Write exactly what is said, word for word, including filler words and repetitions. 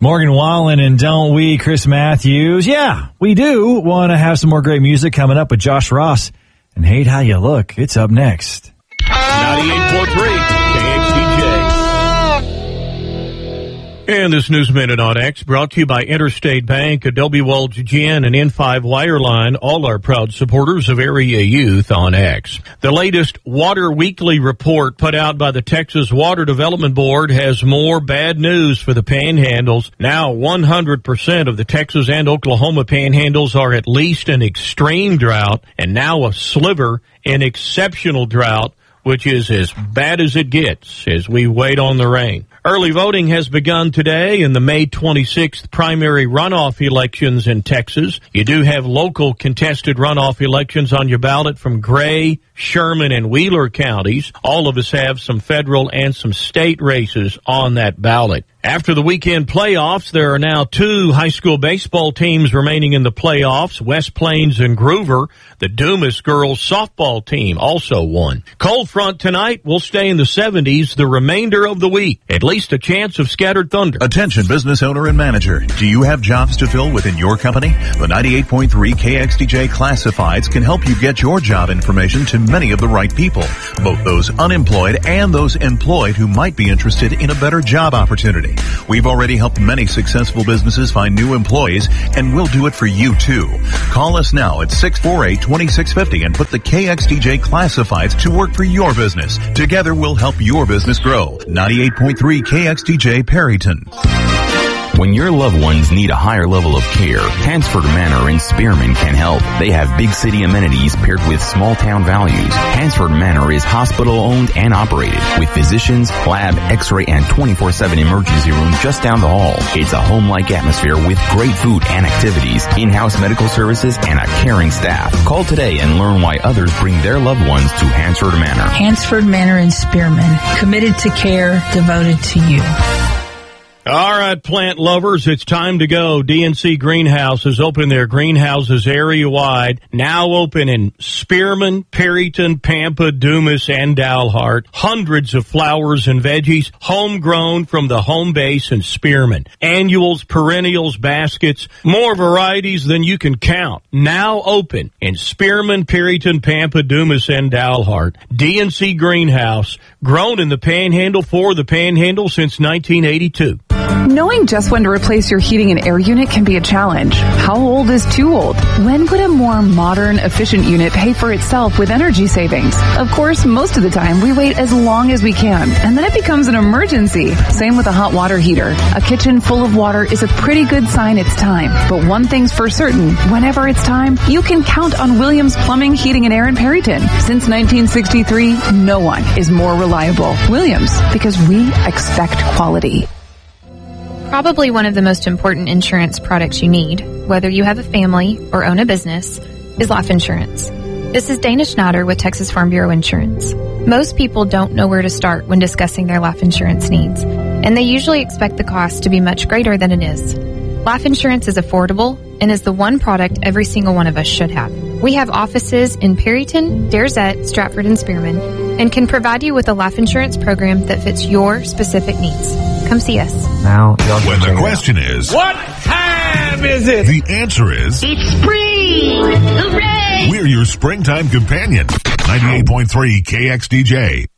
Morgan Wallen and don't we, Chris Matthews? Yeah, we do want to have some more great music coming up with Josh Ross and Hate How You Look. It's up next. ninety-eight point three K X D J. And this News Minute on X brought to you by Interstate Bank, Adobe Walls Gin, and N five Wireline, all our proud supporters of Area Youth on X. The latest Water Weekly report put out by the Texas Water Development Board has more bad news for the panhandles. Now one hundred percent of the Texas and Oklahoma panhandles are at least in extreme drought, and now a sliver in exceptional drought, which is as bad as it gets as we wait on the rain. Early voting has begun today in the May twenty-sixth primary runoff elections in Texas. You do have local contested runoff elections on your ballot from Gray, Sherman, and Wheeler counties. All of us have some federal and some state races on that ballot. After the weekend playoffs, there are now two high school baseball teams remaining in the playoffs, West Plains and Groover. The Dumas girls softball team also won. Cold front tonight will stay in the seventies the remainder of the week. At least a chance of scattered thunder. Attention business owner and manager. Do you have jobs to fill within your company? The ninety-eight point three K X D J Classifieds can help you get your job information to many of the right people, both those unemployed and those employed who might be interested in a better job opportunity. We've already helped many successful businesses find new employees, and we'll do it for you too. Call us now at six four eight, two six five zero and put the K X D J Classifieds to work for your business. Together we'll help your business grow. ninety-eight point three K X D J Perryton. When your loved ones need a higher level of care, Hansford Manor in Spearman can help. They have big city amenities paired with small town values. Hansford Manor is hospital owned and operated with physicians, lab, x-ray, and twenty-four seven emergency room just down the hall. It's a home-like atmosphere with great food and activities, in-house medical services, and a caring staff. Call today and learn why others bring their loved ones to Hansford Manor. Hansford Manor in Spearman, committed to care, devoted to you. All right, plant lovers, it's time to go. D N C Greenhouse has opened their greenhouses area-wide, now open in Spearman, Perryton, Pampa, Dumas, and Dalhart. Hundreds of flowers and veggies, homegrown from the home base in Spearman. Annuals, perennials, baskets, more varieties than you can count. Now open in Spearman, Perryton, Pampa, Dumas, and Dalhart. D N C Greenhouse, grown in the Panhandle for the Panhandle since nineteen eighty-two. Knowing just when to replace your heating and air unit can be a challenge. How old is too old? When would a more modern, efficient unit pay for itself with energy savings? Of course, most of the time we wait as long as we can, and then it becomes an emergency. Same with a hot water heater. A kitchen full of water is a pretty good sign it's time. But one thing's for certain, whenever it's time, you can count on Williams Plumbing, Heating, and Air in Perryton. Since nineteen sixty-three, no one is more reliable. Williams, because we expect quality. Probably one of the most important insurance products you need, whether you have a family or own a business, is life insurance. This is Dana Schneider with Texas Farm Bureau Insurance. Most people don't know where to start when discussing their life insurance needs, and they usually expect the cost to be much greater than it is. Life insurance is affordable and is the one product every single one of us should have. We have offices in Perryton, Daresette, Stratford, and Spearman, and can provide you with a life insurance program that fits your specific needs. Come see us. Now, when the question is, what time is it? The answer is, it's spring! Hooray! We're your springtime companion. ninety-eight point three K X D J.